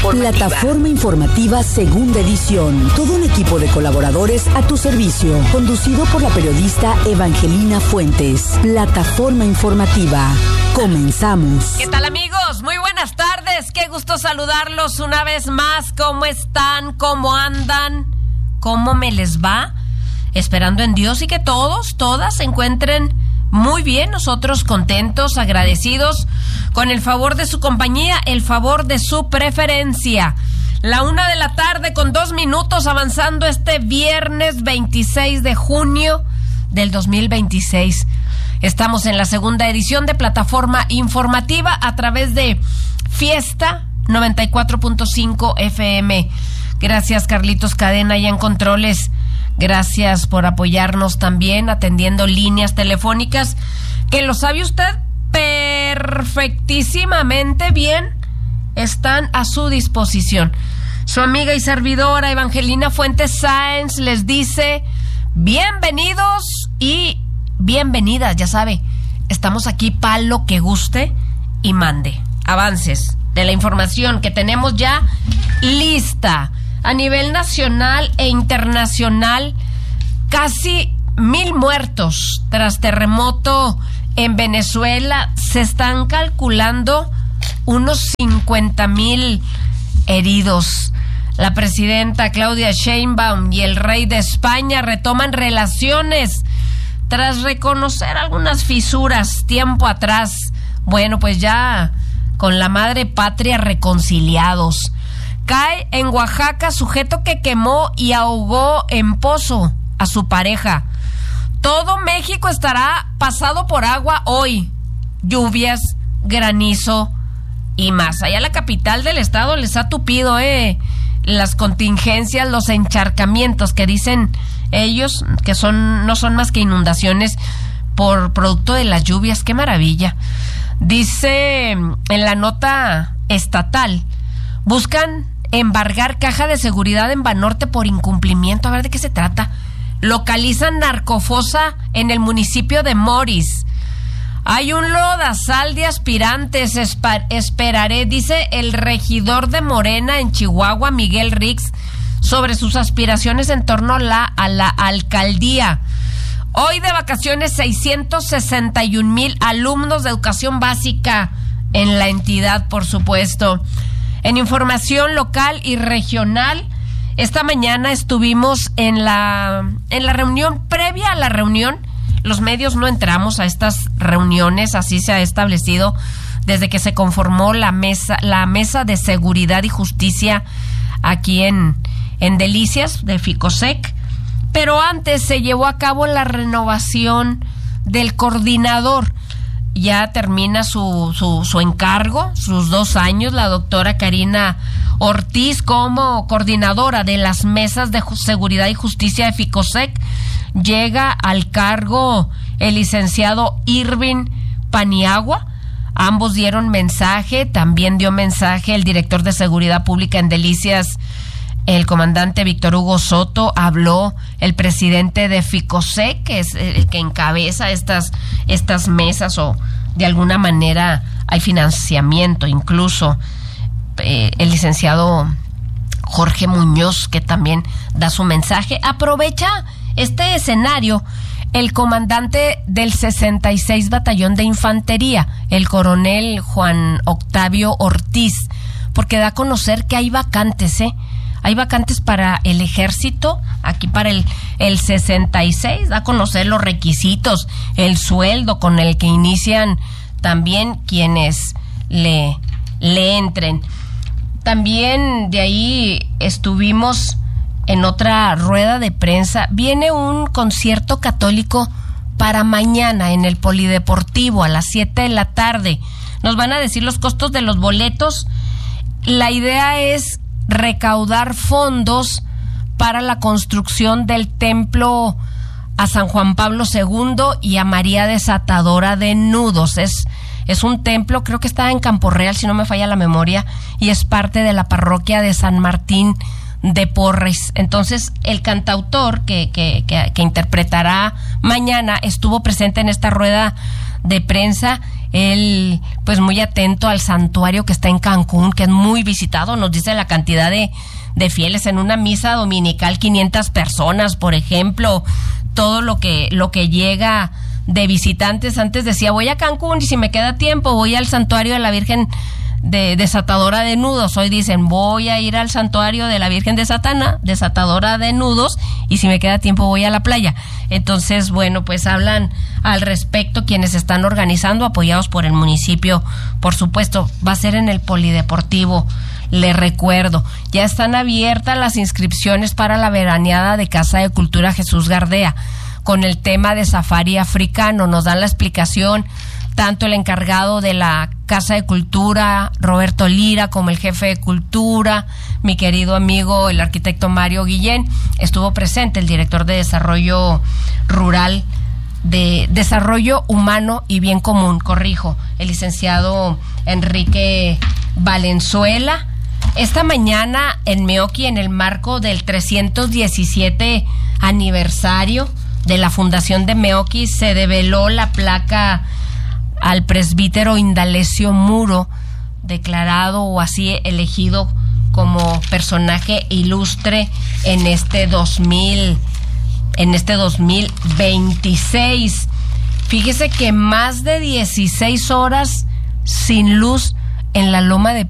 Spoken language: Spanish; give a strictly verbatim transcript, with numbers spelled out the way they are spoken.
informativa. Plataforma informativa segunda edición. Todo un equipo de colaboradores a tu servicio. Conducido por la periodista Evangelina Fuentes. Plataforma informativa. Comenzamos. ¿Qué tal, amigos? Muy buenas tardes. Qué gusto saludarlos una vez más. ¿Cómo están? ¿Cómo andan? ¿Cómo me les va? Esperando en Dios y que todos, todas se encuentren muy bien, nosotros contentos, agradecidos con el favor de su compañía, el favor de su preferencia. La una de la tarde con dos minutos, avanzando este viernes veintiséis de junio del dos mil veintiséis. Estamos en la segunda edición de Plataforma Informativa a través de Fiesta noventa y cuatro punto cinco F M. Gracias, Carlitos Cadena, y en controles. Gracias por apoyarnos también atendiendo líneas telefónicas, que lo sabe usted perfectísimamente bien, están a su disposición. Su amiga y servidora Evangelina Fuentes Sáenz les dice bienvenidos y bienvenidas, ya sabe, estamos aquí para lo que guste y mande. Avances de la información que tenemos ya lista. A nivel nacional e internacional, casi mil muertos tras terremoto en Venezuela. Se están calculando unos cincuenta mil heridos. La presidenta Claudia Sheinbaum y el rey de España retoman relaciones tras reconocer algunas fisuras tiempo atrás. Bueno, pues ya con la madre patria reconciliados. Cae en Oaxaca sujeto que quemó y ahogó en pozo a su pareja. Todo México estará pasado por agua hoy. Lluvias, granizo y más. Allá la capital del estado les ha tupido eh, las contingencias, los encharcamientos que dicen ellos que son no son más que inundaciones por producto de las lluvias. ¡Qué maravilla! Dice en la nota estatal, buscan embargar caja de seguridad en Banorte por incumplimiento. A ver, ¿de qué se trata? Localizan narcofosa en el municipio de Moris. Hay un lodazal de aspirantes, espa- esperaré, dice el regidor de Morena en Chihuahua, Miguel Rix, sobre sus aspiraciones en torno a la, a la alcaldía. Hoy de vacaciones seiscientos sesenta y un mil alumnos de educación básica en la entidad, por supuesto. En información local y regional, esta mañana estuvimos en la en la reunión, previa a la reunión, los medios no entramos a estas reuniones, así se ha establecido desde que se conformó la mesa, la mesa de seguridad y justicia aquí en, en Delicias de Ficosec, pero antes se llevó a cabo la renovación del coordinador. Ya termina su, su, su encargo, sus dos años, la doctora Karina Ortiz como coordinadora de las mesas de seguridad y justicia de Ficosec. Llega al cargo el licenciado Irving Paniagua. Ambos dieron mensaje, también dio mensaje el director de seguridad pública en Delicias, el comandante Víctor Hugo Soto. Habló el presidente de Ficosec, que es el que encabeza estas, estas mesas, o de alguna manera hay financiamiento incluso. Eh, el licenciado Jorge Muñoz, que también da su mensaje. Aprovecha este escenario el comandante del sesenta y seis Batallón de Infantería, el coronel Juan Octavio Ortiz, porque da a conocer que hay vacantes, ¿eh? Hay vacantes para el ejército, aquí para el, el sesenta y seis, da a conocer los requisitos, el sueldo con el que inician también quienes le, le entren. También de ahí estuvimos en otra rueda de prensa. Viene un concierto católico para mañana en el Polideportivo a las siete de la tarde. Nos van a decir los costos de los boletos. La idea es recaudar fondos para la construcción del templo a San Juan Pablo segundo y a María Desatadora de Nudos. Es, es un templo, creo que está en Campo Real, si no me falla la memoria, y es parte de la parroquia de San Martín de Porres. Entonces, el cantautor que, que, que, que interpretará mañana estuvo presente en esta rueda de prensa. él pues muy atento al santuario que está en Cancún, que es muy visitado. Nos dice la cantidad de, de fieles en una misa dominical, quinientas personas, por ejemplo, todo lo que, lo que llega de visitantes. Antes decía, voy a Cancún y si me queda tiempo voy al santuario de la Virgen de desatadora de nudos. Hoy dicen, voy a ir al santuario de la Virgen de Satana, desatadora de nudos, y si me queda tiempo voy a la playa. Entonces, bueno, pues hablan al respecto quienes están organizando, apoyados por el municipio, por supuesto. Va a ser en el Polideportivo, le recuerdo. Ya están abiertas las inscripciones para la veraneada de Casa de Cultura Jesús Gardea, con el tema de safari africano. Nos dan la explicación tanto el encargado de la Casa de Cultura, Roberto Lira, como el jefe de Cultura, mi querido amigo, el arquitecto Mario Guillén. Estuvo presente el director de Desarrollo Rural, de Desarrollo Humano y Bien Común, corrijo, el licenciado Enrique Valenzuela. Esta mañana en Meoqui, en el marco del trescientos diecisiete aniversario de la fundación de Meoqui, se develó la placa al presbítero Indalecio Muro, declarado o así elegido como personaje ilustre en este dos mil, en este dos mil veintiséis. Fíjese que más de dieciséis horas sin luz en la Loma de